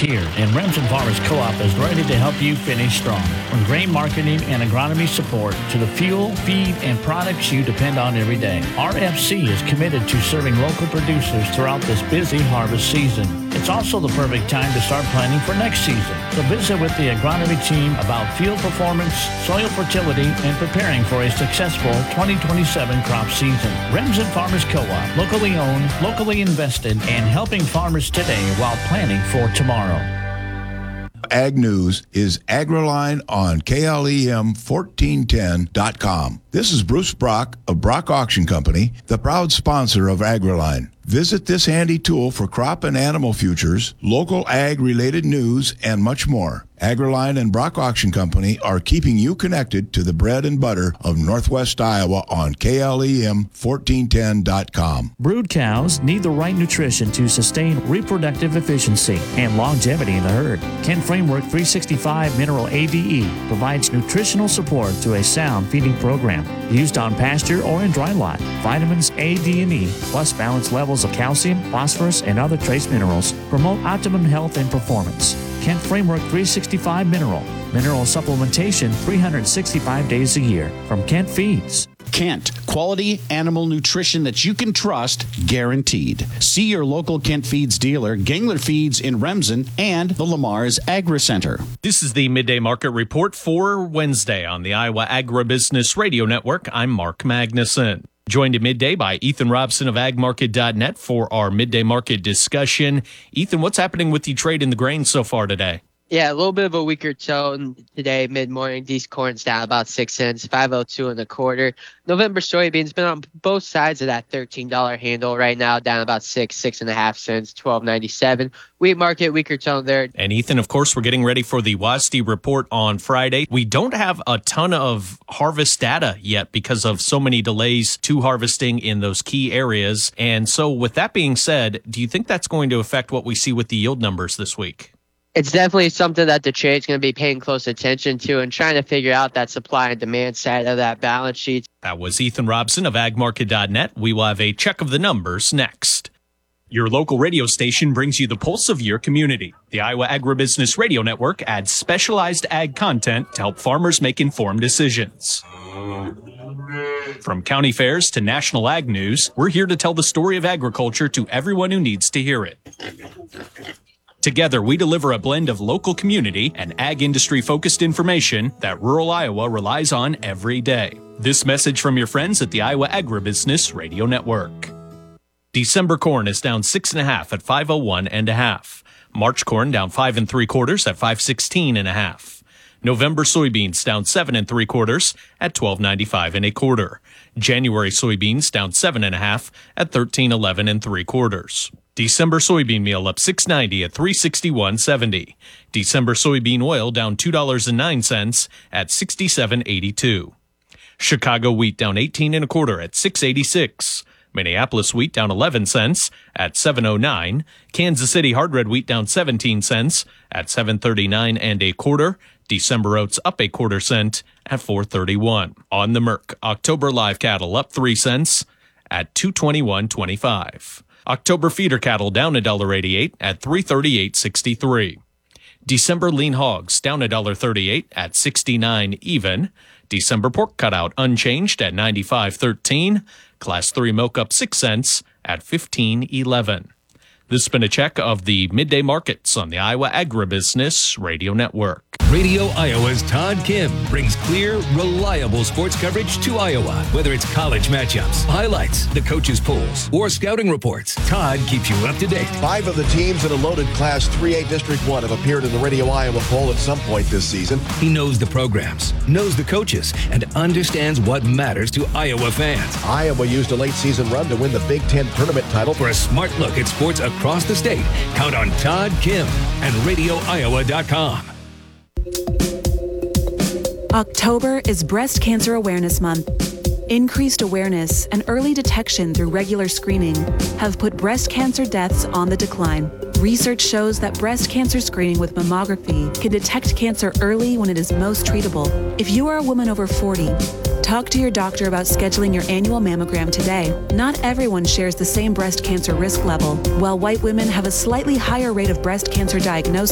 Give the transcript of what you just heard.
here, and Remsen Farmers Co-op is ready to help you finish strong. From grain marketing and agronomy support to the fuel, feed, and products you depend on every day, RFC is committed to serving local producers throughout this busy harvest season. It's also the perfect time to start planning for next season. So visit with the agronomy team about field performance, soil fertility, and preparing for a successful 2027 crop season. Remsen Farmers Co-op, locally owned, locally invested, and helping farmers today while planning for tomorrow. Ag News is AgriLine on KLEM1410.com. This is Bruce Brock of Brock Auction Company, the proud sponsor of AgriLine. Visit this handy tool for crop and animal futures, local ag-related news, and much more. AgriLine and Brock Auction Company are keeping you connected to the bread and butter of Northwest Iowa on KLEM1410.com. Brood cows need the right nutrition to sustain reproductive efficiency and longevity in the herd. Kent Framework 365 Mineral ADE provides nutritional support to a sound feeding program used on pasture or in dry lot. Vitamins A, D, and E, plus balanced levels of calcium, phosphorus, and other trace minerals promote optimum health and performance. Kent Framework 365 Mineral supplementation 365 days a year from Kent Feeds. Kent, quality animal nutrition that you can trust, guaranteed. See your local Kent Feeds dealer, Gangler Feeds in Remsen, and the Lamar's Agri-Center. This is the Midday Market Report for Wednesday on the Iowa Agribusiness Radio Network. I'm Mark Magnuson. Joined at midday by Ethan Robson of agmarket.net for our midday market discussion. Ethan, what's happening with the trade in the grain so far today? Yeah, a little bit of a weaker tone today, mid-morning. These corn's down about 6 cents, 5.02 and a quarter. November soybeans been on both sides of that $13 handle right now, down about 6.5 cents, 12.97. Wheat market, weaker tone there. And Ethan, of course, we're getting ready for the WASDE report on Friday. We don't have a ton of harvest data yet because of so many delays to harvesting in those key areas. And so with that being said, do you think that's going to affect what we see with the yield numbers this week? It's definitely something that the trade's going to be paying close attention to and trying to figure out that supply and demand side of that balance sheet. That was Ethan Robson of agmarket.net. We will have a check of the numbers next. Your local radio station brings you the pulse of your community. The Iowa Agribusiness Radio Network adds specialized ag content to help farmers make informed decisions. From county fairs to national ag news, we're here to tell the story of agriculture to everyone who needs to hear it. Together, we deliver a blend of local community and ag industry-focused information that rural Iowa relies on every day. This message from your friends at the Iowa Agribusiness Radio Network. December corn is down 6.5 at 501.5. March corn down 5 3/4 at 516.5. November soybeans down 7 3/4 at 12.95 1/4. January soybeans down 7.5 at 13.11 3/4. December soybean meal up $6.90 at $361.70. December soybean oil down $2.09 at $67.82. Chicago wheat down 18 1/4 at $6.86. Minneapolis wheat down 11 cents at $7.09. Kansas City hard red wheat down 17 cents at $7.39 1/4. December oats up 1/4 cent at $4.31. On the Merc, October live cattle up 3 cents at $221.25. October feeder cattle down $1.88 at $338.63. December lean hogs down $1.38 at $69 even. December pork cutout unchanged at $95.13. Class 3 milk up 6 cents at $15.11. This has been a check of the midday markets on the Iowa Agribusiness Radio Network. Radio Iowa's Todd Kim brings clear, reliable sports coverage to Iowa. Whether it's college matchups, highlights, the coaches' polls, or scouting reports, Todd keeps you up to date. 5 of the teams in a loaded Class 3A District 1 have appeared in the Radio Iowa poll at some point this season. He knows the programs, knows the coaches, and understands what matters to Iowa fans. Iowa used a late season run to win the Big Ten tournament title. For a smart look at sports across the state, count on Todd Kim and RadioIowa.com. October is Breast Cancer Awareness Month. Increased awareness and early detection through regular screening have put breast cancer deaths on the decline. Research shows that breast cancer screening with mammography can detect cancer early when it is most treatable. If you are a woman over 40, talk to your doctor about scheduling your annual mammogram today. Not everyone shares the same breast cancer risk level. While white women have a slightly higher rate of breast cancer diagnosis,